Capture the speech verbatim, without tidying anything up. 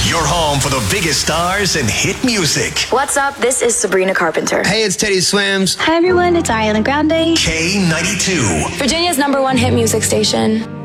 Your home for the biggest stars and hit music. What's up? This is Sabrina Carpenter. Hey, it's Teddy Swims. Hi everyone, it's Ariana Grande. K ninety-two. Virginia's number one hit music station.